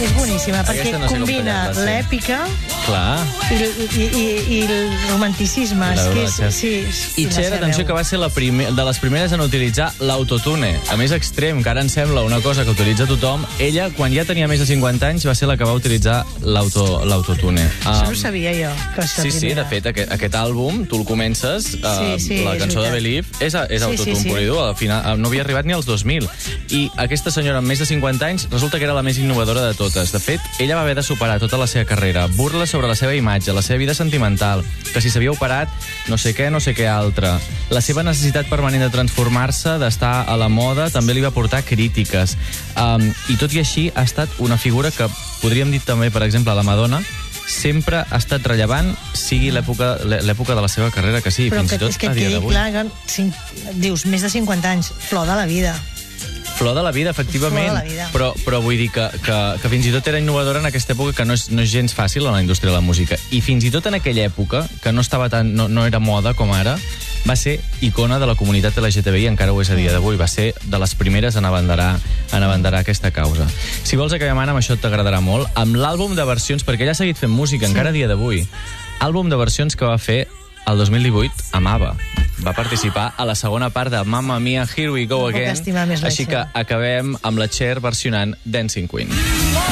És boníssima, perquè Aquesta no sé com combina tallar-la, sí. l'èpica Clar. i el romanticisme. I la És que és, Cher. sí, I Cher, atenció, que va ser de les primeres en utilitzar l'autotune. A més extrem, que ara ens sembla una cosa que utilitza tothom. Ella, quan ja tenia més de 50 anys, va ser la que va utilitzar l'autotune. Això no ho sabia jo. Que va ser la Sí, primera. de fet, aquest àlbum, tu el comences, sí, la és cançó de veritat. Believe és autotune sí. pur i dur. Al final, no havia arribat ni als 2000. I aquesta senyora amb més de 50 anys resulta que era la més innovadora de totes. De fet, ella va haver de superar tota la seva carrera, burles sobre la seva imatge, la seva vida sentimental, que si s'havia operat no sé què altre. La seva necessitat permanent de transformar-se, d'estar a la moda, també li va portar crítiques. I tot i així ha estat una figura que, podríem dir també, per exemple, la Madonna, sempre ha estat rellevant, sigui l'època de la seva carrera que sigui, Però fins i tot és que a dia quedi d'avui. clar que dius més de 50 anys, flor de la vida. Flor de la vida, efectivament, Flor de la vida. però vull dir que fins i tot era innovadora en aquesta època, que no és gens fàcil en la indústria de la música. I fins i tot en aquella època, que no era moda com ara, va ser icona de la comunitat LGTBI, encara ho és a dia d'avui. Va ser de les primeres en abanderar aquesta causa. Si vols, acabem, Anna, amb això t'agradarà molt, amb l'àlbum de versions, perquè ella ha seguit fent música encara a dia d'avui. Àlbum de versions que va fer el 2018 amb ABBA. Va participar a la segona part de Mamma Mia, Here We Go Again. estimar més la Així que Cher. acabem amb la Cher versionant Dancing Queen.